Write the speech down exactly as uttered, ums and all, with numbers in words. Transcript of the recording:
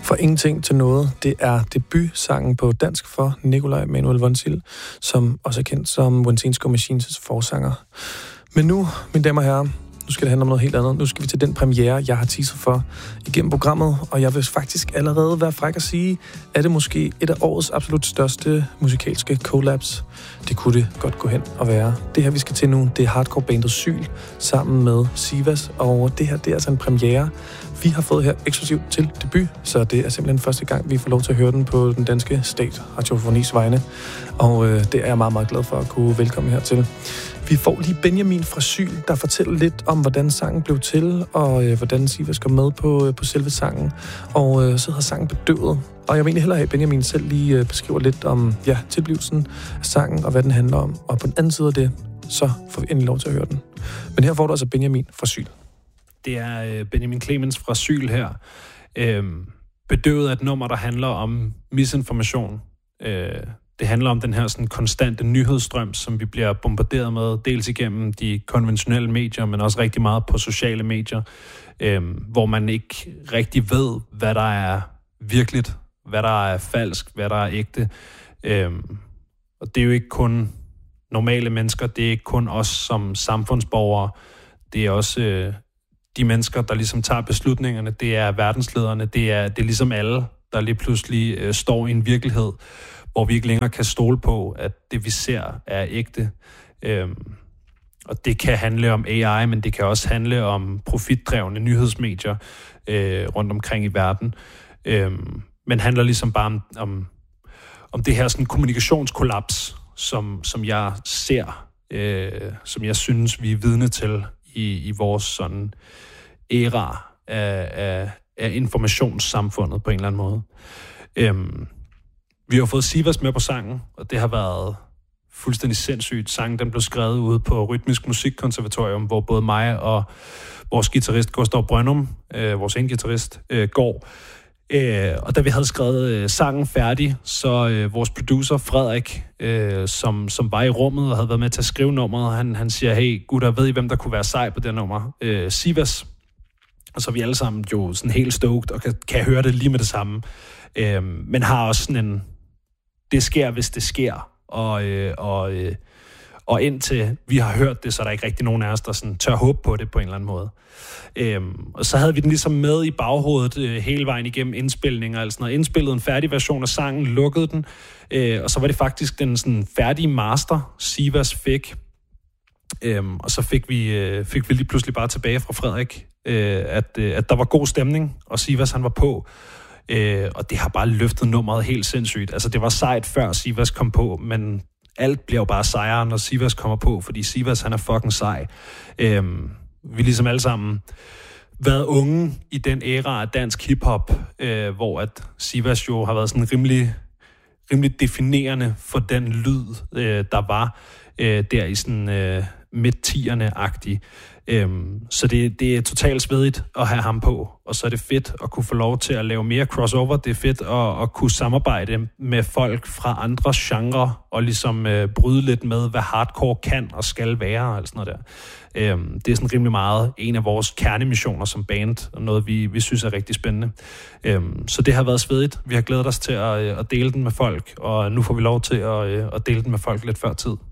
For ingenting til noget. Det er debutsangen på dansk for Nikolaj Manuel Vonsild, som også er kendt som Wensinsko Machines forsanger. Men nu, mine damer og herrer, nu skal det handle om noget helt andet. Nu skal vi til den premiere, jeg har teaset for igennem programmet, og jeg vil faktisk allerede være fræk at sige, at det måske et af årets absolut største musikalske collabs. Det kunne det godt gå hen og være. Det her, vi skal til nu, det er hardcore-bandet Syl sammen med Sivas, og det her, det er altså en premiere, vi har fået her eksklusivt til debut, så det er simpelthen første gang, vi får lov til at høre den på den danske stat, Radiofonis vegne, og øh, det er jeg meget, meget glad for at kunne velkomme hertil. Vi får lige Benjamin fra Syl, der fortæller lidt om, hvordan sangen blev til, og øh, hvordan Sivas går med på, øh, på selve sangen, og øh, så hedder sangen Bedøvet. Og jeg vil egentlig hellere have, at Benjamin selv lige øh, beskriver lidt om ja, tilblivelsen af sangen, og hvad den handler om. Og på den anden side af det, så får vi endelig lov til at høre den. Men her får du altså Benjamin fra Syl. Det er øh, Benjamin Clemens fra Syl her. Øhm, Bedøvet er et nummer, der handler om misinformation. Øh, det handler om den her sådan konstante nyhedsstrøm, som vi bliver bombarderet med, dels igennem de konventionelle medier, men også rigtig meget på sociale medier, øh, hvor man ikke rigtig ved, hvad der er virkeligt, hvad der er falsk, hvad der er ægte. Øh, og det er jo ikke kun normale mennesker, det er ikke kun os som samfundsborgere, det er også øh, de mennesker, der ligesom tager beslutningerne, det er verdenslederne, det er, det er ligesom alle, der lige pludselig øh, står i en virkelighed, hvor vi ikke længere kan stole på, at det vi ser er ægte. Øhm, og det kan handle om A I, men det kan også handle om profitdrevne nyhedsmedier øh, rundt omkring i verden. Øhm, men handler ligesom bare om, om, om det her sådan kommunikationskollaps, som, som jeg ser, øh, som jeg synes, vi er vidne til i, i vores sådan æra af, af, af informationssamfundet på en eller anden måde. Øhm, Vi har fået Sivas med på sangen, og det har været fuldstændig sindssygt. Sangen den blev skrevet ude på Rytmisk Musikkonservatorium, hvor både mig og vores guitarist Gustav Brøndum, øh, vores ene guitarist, øh, går. Øh, og da vi havde skrevet øh, sangen færdig, så øh, vores producer Frederik, øh, som, som var i rummet og havde været med til at skrive nummeret, han, han siger, hey gutter, ved I hvem der kunne være sej på det nummer? Øh, Sivas. Og så er vi alle sammen jo sådan helt stoked og kan, kan høre det lige med det samme. Øh, men har også sådan en det sker, hvis det sker, og, øh, og, øh, og indtil vi har hørt det, så er der ikke rigtig nogen af os, der sådan tør håbe på det på en eller anden måde. Øhm, og så havde vi den ligesom med i baghovedet øh, hele vejen igennem indspilninger, altså noget. Indspillede en færdig version af sangen, lukkede den, øh, og så var det faktisk den sådan færdige master, Sivas fik. Øhm, og så fik vi, øh, fik vi lige pludselig bare tilbage fra Frederik, øh, at, øh, at der var god stemning, og Sivas han var på. Øh, og det har bare løftet nummeret helt sindssygt. Altså, det var sejt før Sivas kom på, men alt bliver jo bare sejere, når Sivas kommer på, fordi Sivas, han er fucking sej. Øh, vi er ligesom alle sammen været unge i den æra af dansk hiphop, øh, hvor at Sivas jo har været sådan rimelig, rimelig definerende for den lyd, øh, der var øh, der i sådan øh, midt-tierne-agtig. Øhm, så det, det er totalt svedigt at have ham på, og så er det fedt at kunne få lov til at lave mere crossover. Det er fedt at, at kunne samarbejde med folk fra andre genrer og ligesom øh, bryde lidt med, hvad hardcore kan og skal være og sådan noget der. Øhm, det er sådan rimelig meget en af vores kernemissioner som band, og noget vi, vi synes er rigtig spændende. Øhm, så det har været svedigt. Vi har glædet os til at, at dele den med folk, og nu får vi lov til at, at dele den med folk lidt før tid.